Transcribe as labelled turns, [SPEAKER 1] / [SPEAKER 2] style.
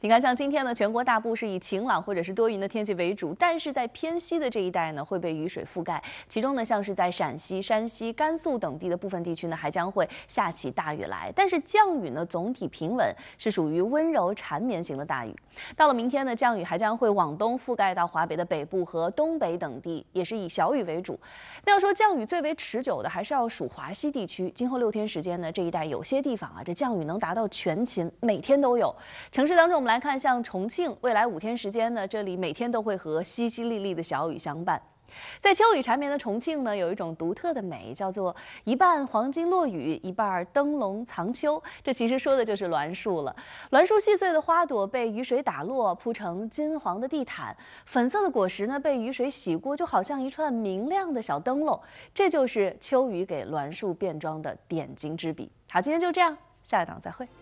[SPEAKER 1] 你看，像今天呢，全国大部是以晴朗或者是多云的天气为主，但是在偏西的这一带呢，会被雨水覆盖。其中呢，像是在陕西、山西、甘肃等地的部分地区呢，还将会下起大雨来。但是降雨呢，总体平稳，是属于温柔缠绵型的大雨。到了明天呢，降雨还将会往东覆盖到华北的北部和东北等地，也是以小雨为主。那要说降雨最为持久的，还是要数华西地区。今后6天时间呢，这一带有些地方啊，这降雨能达到全勤，每天都有。城市当中，我们来看，像重庆，未来5天时间呢，这里每天都会和淅淅沥沥的小雨相伴。在秋雨缠绵的重庆呢，有一种独特的美，叫做一半黄金落雨，一半灯笼藏秋。这其实说的就是栾树了。栾树细碎的花朵被雨水打落，铺成金黄的地毯，粉色的果实呢被雨水洗过，就好像一串明亮的小灯笼。这就是秋雨给栾树变装的点睛之笔。好，今天就这样，下一档再会。